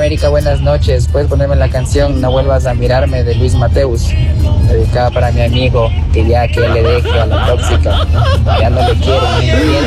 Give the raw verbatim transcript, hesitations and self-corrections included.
América, buenas noches. Puedes ponerme la canción No vuelvas a mirarme de Luis Mateus, dedicada para mi amigo, que ya que le deje a la tóxica, ya no le quiere ni entiende.